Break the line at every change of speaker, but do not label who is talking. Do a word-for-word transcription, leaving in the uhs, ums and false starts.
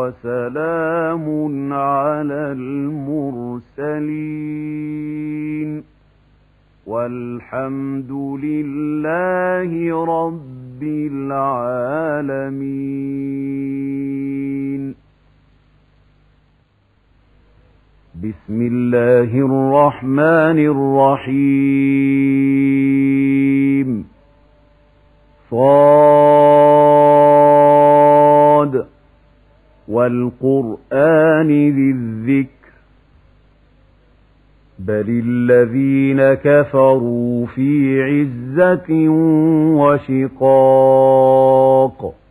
وسلام على المرسلين والحمد لله رب العالمين. بسم الله الرحمن الرحيم. صاد والقرآن ذي الذكر بل الذين كفروا في عزة وشقاق